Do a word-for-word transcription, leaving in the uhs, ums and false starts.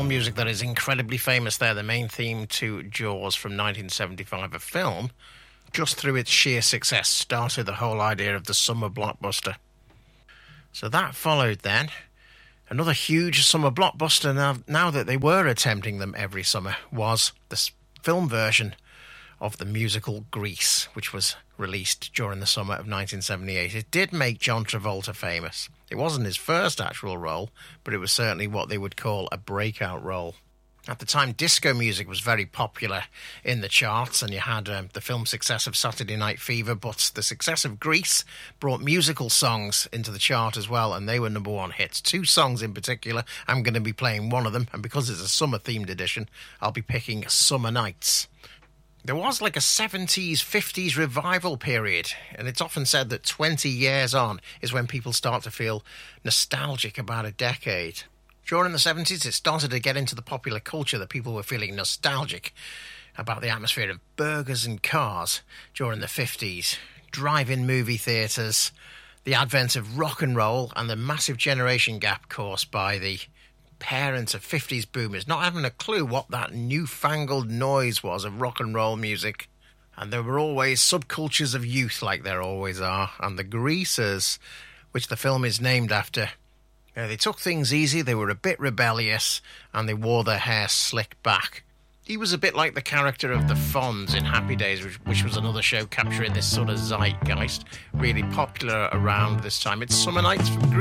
film music that is incredibly famous there, the main theme to Jaws from nineteen seventy-five, a film, just through its sheer success, started the whole idea of the summer blockbuster. So that followed then. Another huge summer blockbuster, now, now that they were attempting them every summer, was the film version of the musical Grease, which was released during the summer of nineteen seventy-eight. It did make John Travolta famous. It wasn't his first actual role, but it was certainly what they would call a breakout role. At the time, disco music was very popular in the charts, and you had um, the film success of Saturday Night Fever, but the success of Grease brought musical songs into the chart as well, and they were number one hits. Two songs in particular. I'm going to be playing one of them, and because it's a summer-themed edition, I'll be picking Summer Nights. There was like a seventies, fifties revival period, and it's often said that twenty years on is when people start to feel nostalgic about a decade. During the seventies, it started to get into the popular culture that people were feeling nostalgic about the atmosphere of burgers and cars during the fifties, drive-in movie theatres, the advent of rock and roll, and the massive generation gap caused by the parents of fifties boomers not having a clue what that newfangled noise was of rock and roll music. And there were always subcultures of youth, like there always are, and the Greasers, which the film is named after, Uh, they took things easy, they were a bit rebellious, and they wore their hair slicked back. He was a bit like the character of the Fonz in Happy Days, which, which was another show capturing this sort of zeitgeist, really popular around this time. It's Summer Nights from Grease.